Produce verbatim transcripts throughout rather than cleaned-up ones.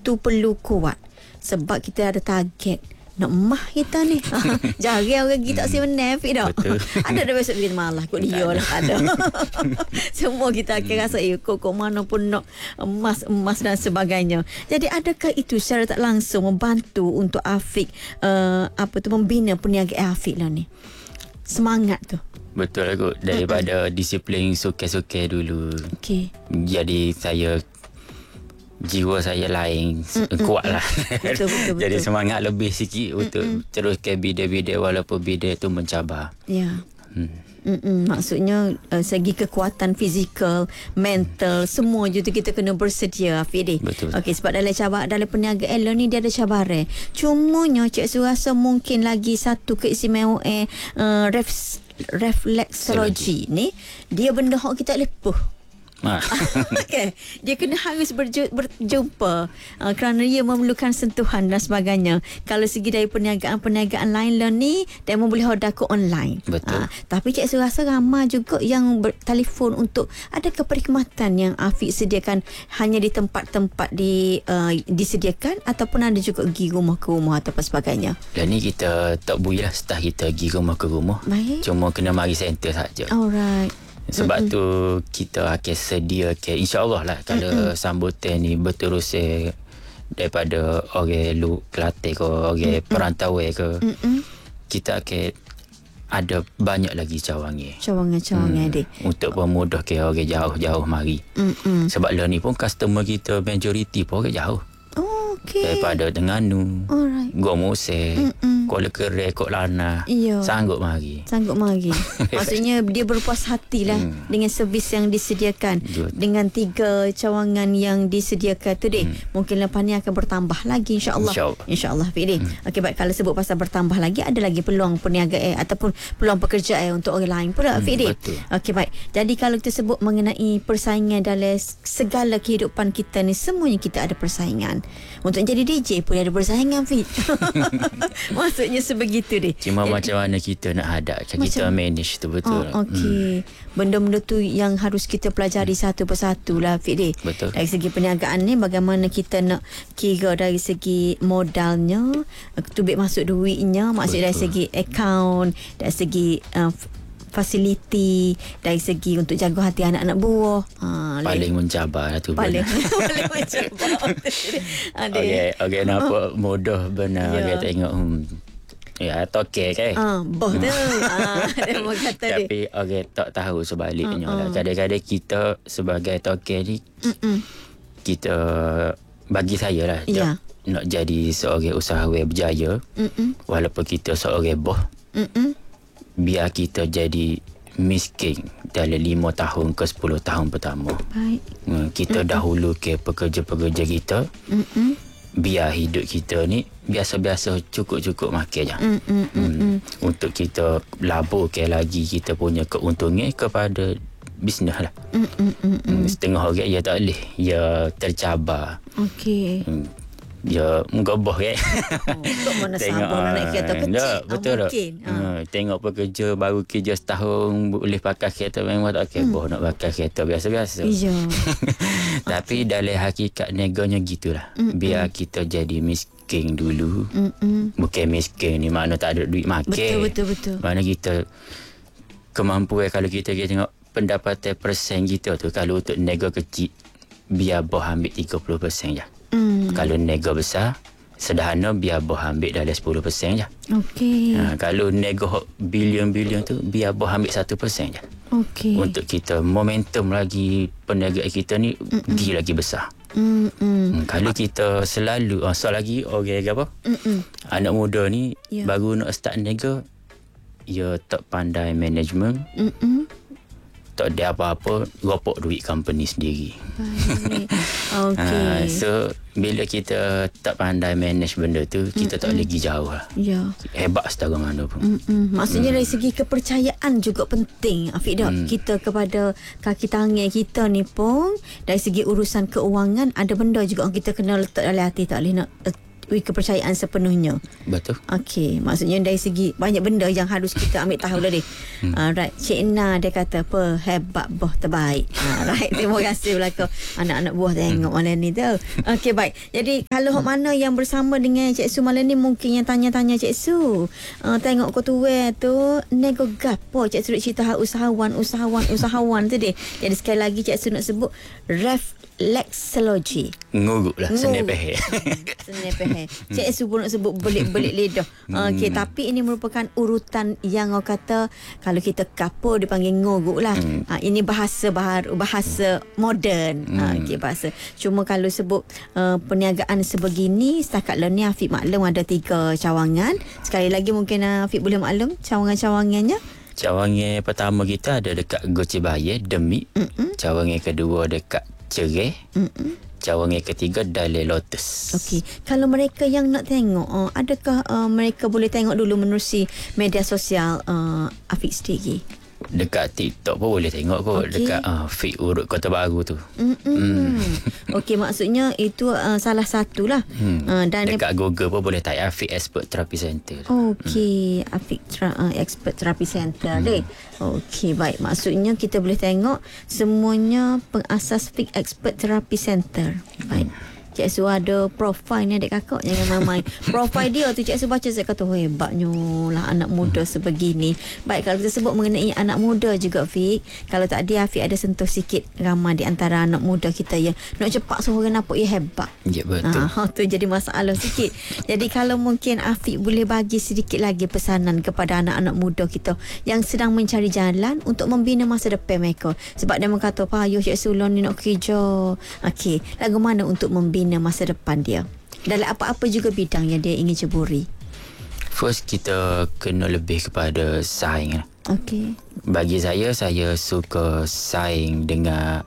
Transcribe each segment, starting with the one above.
itu perlu kuat sebab kita ada target nak emah kita ni. Jarang orang kita tak siap menafik dah. Ada dah besok kita malah kot dia lah. Ada. Semua kita akan rasa eh kok kok mana pun nak emas emas dan sebagainya. Jadi adakah itu secara tak langsung membantu untuk Afiq uh, apa tu membina perniagaan Afiq lah ni? Semangat tu. Betul lah kot. Daripada uh-uh. disiplin sukai-sukai dulu. Okey. Jadi saya jiwa saya lain Mm-mm. kuat lah. Betul, betul, betul. Jadi semangat lebih sikit Mm-mm. untuk teruskan bidang-bidang walaupun bidang itu mencabar. Ya. Hmm. Mm-mm. Maksudnya uh, segi kekuatan fizikal, mental, semua je tu kita kena bersedia, Afiq. Betul. Okey, sebab dalam cabar dalam perniagaan ni dia ada cabaran. Cumanya Cik Su rasa mungkin lagi satu keistimewaan uh, ref, refleksologi ni, dia benda hak kita lepuh. Ha. Okay. Dia kena harus berju- berjumpa uh, kerana ia memerlukan sentuhan dan sebagainya. Kalau segi dari perniagaan-perniagaan lain lah ni, demo boleh order ke online. Betul. Uh, tapi Cik Su rasa ramai juga yang bertelefon untuk adakah perkhidmatan yang Afiq sediakan hanya di tempat-tempat di uh, disediakan ataupun ada juga pergi rumah ke rumah atau apa sebagainya. Dan ni kita tak boleh lah start kita pergi rumah ke rumah. Baik. Cuma kena mari center saja. Alright. Sebab Mm-mm. tu kita akan sediakan insya-Allah lah kalau Mm-mm. sambutan ni berterusan daripada orang lu Kelantan ke orang Mm-mm. perantauan ke Mm-mm. kita akan ada banyak lagi cawangan. Cawangan-cawangan hmm. dek. Untuk memudahkan orang jauh-jauh mari. Mm-mm. Sebab lah ni pun customer kita majoriti pun orang jauh. Oh, okey. Daripada Terengganu, Alright. Gomose, Kuala Kerai, Kok Lana. Iyo. Sanggup mari. Sanggup mari. Maksudnya dia berpuas hatilah hmm. dengan servis yang disediakan. Good. Dengan tiga cawangan yang disediakan tu dek. Hmm. Mungkin lepas ni akan bertambah lagi insya-Allah. Insya-Allah. Insya-Allah Fik dek. Hmm. Okey baik, kalau sebut pasal bertambah lagi, ada lagi peluang perniagaan ataupun peluang pekerjaan untuk orang lain pula, Fik dek. Betul. Okey baik. Jadi kalau kita sebut mengenai persaingan dalam segala kehidupan kita ni, semuanya kita ada persaingan. Untuk jadi D J pun ada persaingan, Fik. Maksudnya sebegitu deh. Cuma eh, macam mana kita nak hadapkan, kita manage tu betul. Oh, okey. Hmm. Benda-benda tu yang harus kita pelajari hmm. satu persatu lah, Fik deh. Betul. Dari segi perniagaan ni, bagaimana kita nak kira dari segi modalnya, tubik masuk duitnya, maksud dari segi akaun, dari segi uh, fasiliti, dari segi untuk jaga hati anak-anak buah. Ha, paling mencabar lah tu. Paling, paling mencabar. Okey, okey nampak mudah benar. Ya. Kita tengok hmm, ya toke ke. Ah, boh tu. Ah, dia mau kata dia. Tapi okey tak tahu sebaliknya Uh-uh. lah. Kadang-kadang kita sebagai toke ni Mm-mm. kita bagi saya lah ya. nak jadi seorang usahawan berjaya. Mm-mm. Walaupun kita seorang boh. Mm-mm. Biar kita jadi miskin dalam lima tahun ke sepuluh tahun pertama. Baik. Hmm, kita Mm-mm. dahulu ke pekerja-pekerja kita. Mm-mm. Biar hidup kita ni biasa-biasa cukup-cukup makan je. Hmm, untuk kita laburkan lagi kita punya keuntungan kepada bisnes lah. Hmm, setengah orang ya tak boleh. Ya tercabar. Okey. Hmm. Ya menggoboh kan. Oh, untuk mana sabar nak kereta kecil. Ya, betul tak? Ha. Ha, tengok pekerja baru kerja setahun boleh pakai kereta, memang tak keboh hmm. nak pakai kereta biasa-biasa. Iya. Tapi okay. dalam hakikat negonya gitulah. Mm-mm. Biar kita jadi miskin dulu. Mm-mm. Bukan miskin ni makna tak ada duit makan. Betul betul betul. Mana kita kemampuan kalau kita, kita tengok pendapatan persen kita tu, kalau untuk nego kecil biar boh ambil tiga puluh peratus je. Mm. Kalau nego besar sederhana biar boh ambil dalam sepuluh peratus je. Okey. Ha, kalau nego bilion-bilion tu biar boh ambil satu peratus je. Okey. Untuk kita momentum lagi perniagaan kita ni Mm-mm. pergi lagi besar. Hmm, kalau kita selalu oh, so lagi orang okay, apa? Mm-mm. Anak muda ni yeah. baru nak start nego, dia tak pandai management. Mm-mm. Tak ada apa-apa, ropok duit company sendiri. Okey. Ha, so bila kita tak pandai manage benda tu, kita Mm-mm. tak lagi jauh lah. Ya. Hebat setara mana pun. Mm-mm. Maksudnya mm. dari segi kepercayaan juga penting, Afiq dah. Mm. Kita kepada kaki tangan kita ni pun, dari segi urusan keuangan ada benda juga kita kena letak dalam hati, tak boleh nak uh, melalui kepercayaan sepenuhnya. Betul. Okey, maksudnya dari segi banyak benda yang harus kita ambil tahu lah dia. Hmm. Uh, right, Cik Na dia kata apa, hebat boh terbaik. Uh, right, terima kasih belaka anak-anak buah tengok malam ni tu. Okey, baik. Jadi kalau hok mana yang bersama dengan Cik Su malam ni, mungkin yang tanya-tanya Cik Su. Uh, tengok kau tu tu nego gapo Cik Su cerita hal usahawan, usahawan, usahawan tu dia. Jadi sekali lagi Cik Su nak sebut reflexology. Nguruk lah, senepeh. Senepeh. Cik Su pun nak sebut belik-belik lidah. Okey, tapi ini merupakan urutan yang orang kata kalau kita kapur dipanggil nguruk lah. Hmm. Ha, ini bahasa baharu, bahasa moden. Hmm. Ha, okey, bahasa. Cuma kalau sebut uh, perniagaan sebegini, setakat lah ni Afiq maklum ada tiga cawangan. Sekali lagi mungkin uh, Afiq boleh maklum cawangan-cawangannya. Cawangan pertama kita ada dekat Gocibaya, Demik. Mm-mm. Cawangan kedua dekat Cereh. Mm-mm. Cawangan ketiga Dalai Lotus. Okey, kalau mereka yang nak tengok, uh, adakah uh, mereka boleh tengok dulu menerusi media sosial uh, Afiq sendiri? Dekat TikTok pun boleh tengok kot. Okay. Dekat uh, feed urut Kota Baru tu. Mm. Okey, maksudnya itu uh, salah satu lah. Hmm. Uh, dan dekat Google pun boleh type Afiq Expert Therapy Center. Okey, hmm. Afiq tra- uh, Expert Therapy Center. Hmm. Okey, baik. Maksudnya kita boleh tengok semuanya pengasas Afiq Expert Therapy Center. Baik. Hmm. Cik Su ada profil ni adik kakak, jangan main-main. Profil dia tu Cik Su baca, saya kata hebatnya lah anak muda sebegini. Baik, kalau kita sebut mengenai anak muda juga Fik, kalau tak ada Afiq ada sentuh sikit ramai di antara anak muda kita yang nak cepat seorang nampak ia hebat. Ya, betul. Ha, tu jadi masalah sikit. Jadi kalau mungkin Afiq boleh bagi sedikit lagi pesanan kepada anak-anak muda kita yang sedang mencari jalan untuk membina masa depan mereka. Sebab dia kata payuh Cik Su ni nak kerja. Okey, lagu mana untuk membina masa depan dia dalam apa-apa juga bidang yang dia ingin ceburi? First, kita kena lebih kepada saing. Okey. Bagi saya, saya suka saing dengan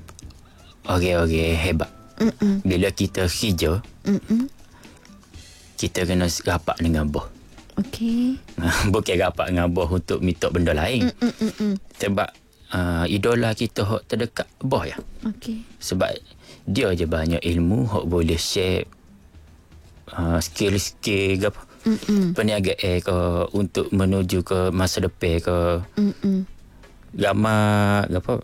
orang-orang hebat. Mm-mm. Bila kita kerja, Mm-mm. kita kena rapat dengan bos. Okey. Bukan rapat dengan bos untuk minta benda lain. Mm-mm. Sebab uh, idola kita hok terdekat bos ya. Okey. Sebab dia je banyak ilmu hok boleh share uh, skill-skill ke apa. Mm-mm. Perniagaan ke untuk menuju ke masa depan ke. Mm-mm. Ramai apa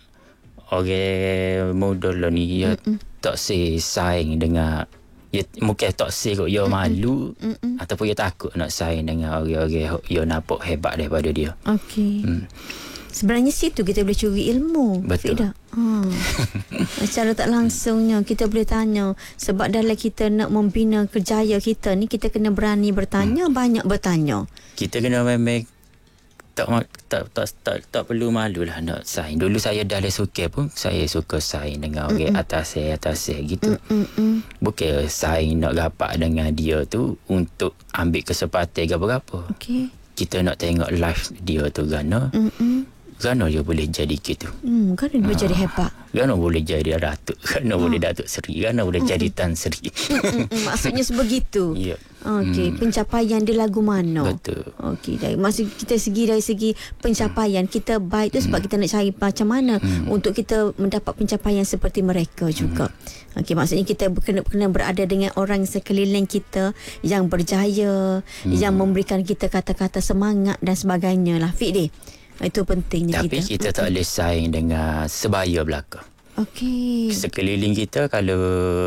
orang muda lah ni ya, tak say saing dengan ya, mungkin tak say kot dia malu. Mm-mm. Ataupun dia takut nak saing dengan orang-orang yang nampak hebat daripada dia. Okey. Hmm. Sebenarnya situ kita boleh curi ilmu. Betul. Tidak. Ha. Secara tak langsungnya kita boleh tanya. Sebab dalam kita nak membina kerjaya kita ni, kita kena berani bertanya, hmm. banyak bertanya. Kita kena memang tak tak tak tak, tak perlu malu lah nak saing. Dulu saya dah le suka pun saya suka saing dengan orang atas saya atas saya gitu. Mm-mm. Bukan saing nak rapat dengan dia tu untuk ambil kesempatan ke berapa. Okey. Kita nak tengok live dia tu gana. Mm-mm. Gana dia boleh jadi gitu. Hmm, Gana dia boleh jadi hebat. Gana boleh jadi Datuk. Gana ha. boleh Datuk Seri. Gana boleh mm-mm. jadi Tan Seri. Maksudnya sebegitu. Ya. Okey, hmm. pencapaian dia lagu mana? Betul. Okey, dari maksud kita segi dari segi pencapaian hmm. kita baik tu sebab hmm. kita nak cari macam mana hmm. untuk kita mendapat pencapaian seperti mereka juga. Hmm. Okey, maksudnya kita kena kena berada dengan orang sekeliling kita yang berjaya, hmm. yang memberikan kita kata-kata semangat dan sebagainya lah. Fik deh. Itu pentingnya. Tapi kita. Tapi kita okay. tak boleh saing dengan sebaya belaka. Okey. Sekeliling kita kalau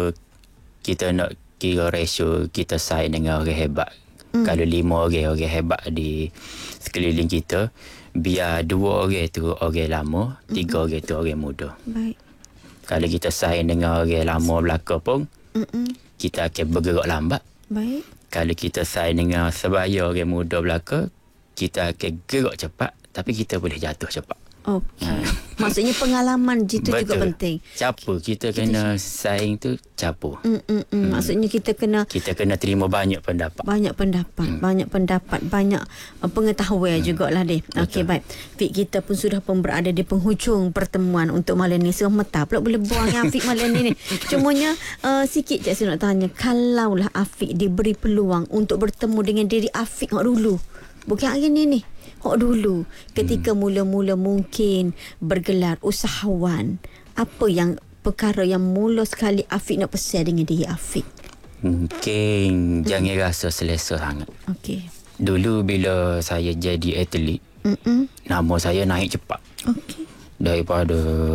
kita nak kira ratio kita saing dengan orang hebat. Mm. Kalau lima orang orang hebat di sekeliling kita, biar dua orang tu orang lama, mm-hmm. tiga orang tu orang muda. Baik. Kalau kita saing dengan orang lama belaka pun, mm-mm. kita akan bergerak lambat. Baik. Kalau kita saing dengan sebaya orang muda belaka, kita akan gerak cepat. Tapi kita boleh jatuh cepat. Okey. Ha. Maksudnya pengalaman itu juga penting. Capur. Kita, kita kena saing tu capur. Mm, mm, mm. Maksudnya kita kena... Kita kena terima banyak pendapat. Banyak pendapat. Mm. Banyak pendapat. Banyak uh, pengetahuan mm. jugalah deh. Okey, baik. Fik, kita pun sudah pun berada di penghujung pertemuan untuk malam ni. Semua mata pula boleh buang yang Afiq malam ni ni. Cumanya uh, sikit je saya nak tanya. Kalaulah Afiq diberi peluang untuk bertemu dengan diri Afiq dulu. Bukan hari ni ni. Hok dulu ketika hmm. mula-mula mungkin bergelar usahawan, apa yang perkara yang mula sekali Afiq nak pesan dengan diri Afiq? Mungkin jangan rasa selesa sangat. Okey. Dulu bila saya jadi atlet, Mm-mm. nama saya naik cepat. Okey. Daripada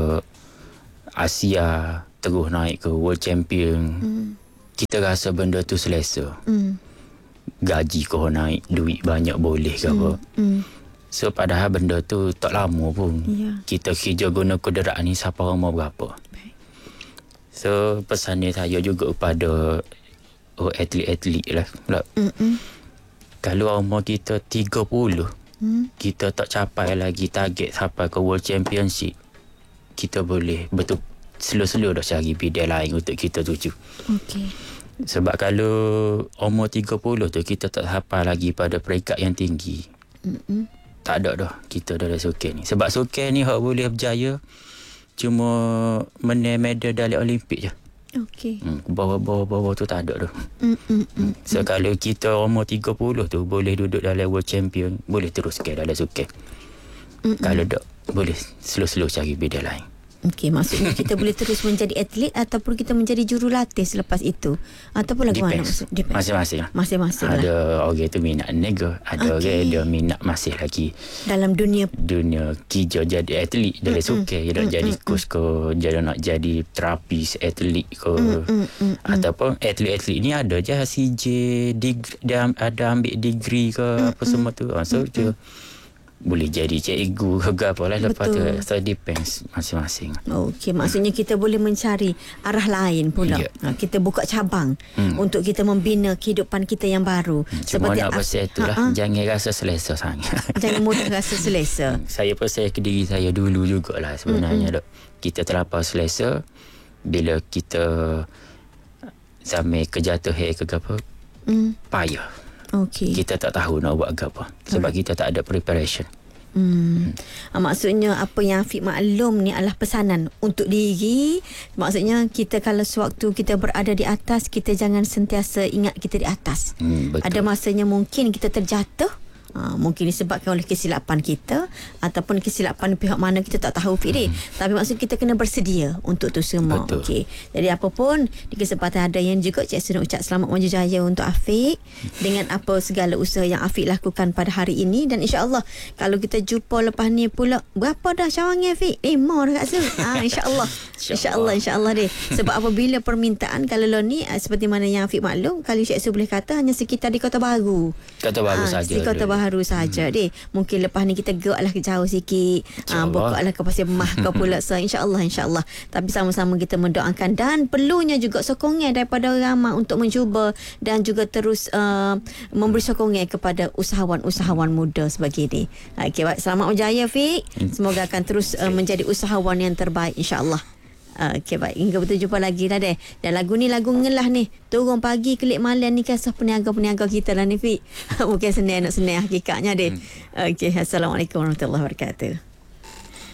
Asia terus naik ke World Champion. Mm. Kita rasa benda tu selesa. Mm. Gaji kau naik, duit banyak boleh ke apa. Mm. Mm. So padahal benda tu tak lama pun. Yeah. Kita kerja guna kudarat ni siapa umur berapa. So pesan ni saya juga kepada oh, atlet-atlet lah. Kalau umur kita tiga puluh, mm. kita tak capai lagi target sampai ke World Championship, kita boleh betul slow-slow dah cari bidang lain untuk kita tuju. Okay. Sebab kalau umur tiga puluh tu kita tak sampai lagi pada peringkat yang tinggi, Mm-mm. tak ada dah kita dalam sukan ni. Sebab sukan ni hak boleh berjaya cuma menang medal dalam Olimpik je. Okey. Hmm, bawah-bawah-bawah tu tak ada dah. Mm, mm, mm, so mm. kalau kita umur tiga puluh tu boleh duduk dalam World Champion, boleh teruskan dalam sukan. Mm, kalau tak, boleh slow-slow cari bidang lain. Okey, maksudnya kita boleh terus menjadi atlet ataupun kita menjadi jurulatih selepas itu, ataupun lagu mana maksud? Masing-masing. Masing-masing. Ada lah. Orang tu minat nego, ada okay. orang dia minat masih lagi dalam dunia dunia kerja jadi atlet dalam sukan, dia nak jadi coach ke, dia nak jadi terapis atlet ke, mm-mm. ataupun atlet-atlet ni ada je C J degree, dia ada ambil degree ke, mm-mm. apa semua tu. So dia boleh jadi cikgu ke apa lah lepas tu. So depends masing-masing. Okey, maksudnya kita boleh mencari arah lain pula. Yeah. Ha, kita buka cabang hmm. untuk kita membina kehidupan kita yang baru. Hmm. Cuma seperti nak pasal itulah, ha-ha. jangan rasa selesa sangat. Jangan mudah rasa selesa. Saya pasal ke diri saya dulu jugalah sebenarnya. Mm-hmm. Dok. Kita terlampau selesa bila kita sampai kejatuhan ke apa, mm. payah. Okay. Kita tak tahu nak buat apa sebab right. kita tak ada preparation. Hmm. Hmm. Maksudnya apa yang Afiq maklum ni adalah pesanan untuk diri. Maksudnya kita kalau sewaktu kita berada di atas, kita jangan sentiasa ingat kita di atas. Hmm, ada masanya mungkin kita terjatuh. Ha, mungkin disebabkan oleh kesilapan kita ataupun kesilapan pihak mana kita tak tahu Fikri. Hmm. Tapi maksud kita kena bersedia untuk tu semua. Okey. Jadi apapun di kesempatan ada yang juga Cik Su nak ucap selamat maju jaya untuk Afiq dengan apa segala usaha yang Afiq lakukan pada hari ini, dan insya-Allah kalau kita jumpa lepas ni pula berapa dah cawangan Afiq? Lima dah Kak Su. Ha, insya-Allah. Insya-Allah insya-Allah deh. Sebab apabila permintaan kalau lo ni seperti mana yang Afiq maklum, kalau Cik Su boleh kata hanya sekitar di Kota Baru. Kota Baru ha, saja. Di Kota Baru baru saja hmm. deh. Mungkin lepas ni kita gerak lah ke jauh sikit, ah, buka lah ke Pasir Mah ke pula. So insya-Allah insya-Allah. Tapi sama-sama kita mendoakan dan perlunya juga sokongan daripada ramai untuk mencuba dan juga terus uh, memberi sokongan kepada usahawan-usahawan muda sebagai ini. Okey, baik, selamat berjaya Fik. Semoga akan terus uh, menjadi usahawan yang terbaik insya-Allah. Okey, baik. Hingga berjumpa lagi dah deh. Dan lagu ni lagu ngelah ni. Turun pagi kelip malam ni kisah peniaga-peniaga kita lah ni Fik. Bukan senang nak senang hakikatnya deh. Okey, assalamualaikum warahmatullahi wabarakatuh.